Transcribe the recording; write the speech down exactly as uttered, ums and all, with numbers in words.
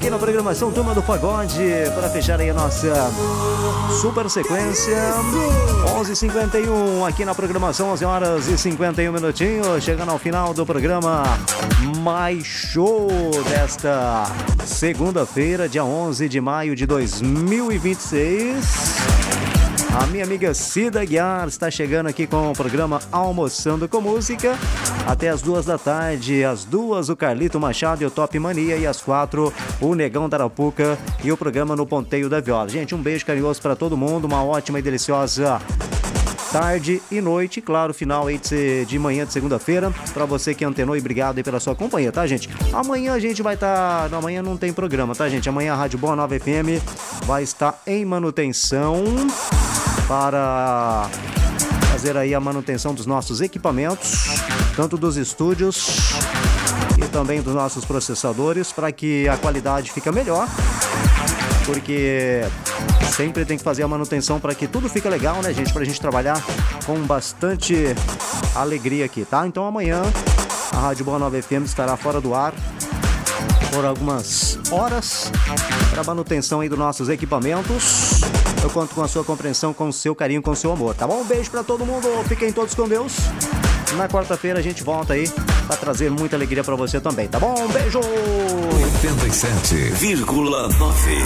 aqui na programação Turma do Pagode, para fechar aí a nossa super sequência. onze e cinquenta e um aqui na programação, onze horas e cinquenta e um minutinhos, chegando ao final do programa Mais Show desta segunda-feira, dia onze de maio de dois mil e vinte e seis. A minha amiga Cida Guiar está chegando aqui com o programa Almoçando com Música. Até as duas da tarde, às duas o Carlito Machado e o Top Mania, e às quatro o Negão da Arapuca e o programa No Ponteio da Viola. Gente, um beijo carinhoso para todo mundo, uma ótima e deliciosa tarde e noite, claro, final aí de, de manhã de segunda-feira, para você que antenou, e obrigado aí pela sua companhia, tá, gente? Amanhã a gente vai estar, tá... amanhã não tem programa, tá, gente? Amanhã a Rádio Boa Nova F M vai estar em manutenção para fazer aí a manutenção dos nossos equipamentos, tanto dos estúdios e também dos nossos processadores, para que a qualidade fique melhor, porque sempre tem que fazer a manutenção para que tudo fique legal, né, gente? Pra gente trabalhar com bastante alegria aqui, tá? Então amanhã a Rádio Boa Nova F M estará fora do ar por algumas horas para manutenção aí dos nossos equipamentos. Eu conto com a sua compreensão, com o seu carinho, com o seu amor, tá bom? Um beijo pra todo mundo, fiquem todos com Deus. Na quarta-feira a gente volta aí pra trazer muita alegria pra você também, tá bom? Um beijo! oitenta e sete vírgula nove